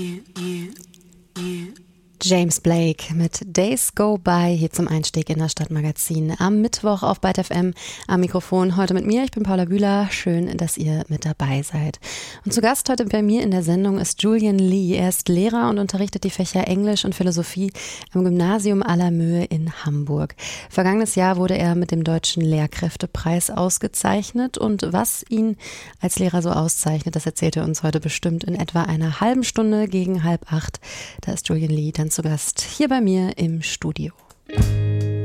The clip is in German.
James Blake mit Days Go By hier zum Einstieg in das Stadtmagazin am Mittwoch auf Byte FM. Am Mikrofon heute mit mir, ich bin Paula Bühler. Schön, dass ihr mit dabei seid. Und zu Gast heute bei mir in der Sendung ist Julian Lee. Er ist Lehrer und unterrichtet die Fächer Englisch und Philosophie am Gymnasium Allermöhe in Hamburg. Vergangenes Jahr wurde er mit dem Deutschen Lehrkräftepreis ausgezeichnet und was ihn als Lehrer so auszeichnet, das erzählt er uns heute bestimmt in etwa einer halben Stunde gegen 7:30. Da ist Julian Lee dann zu Gast hier bei mir im Studio.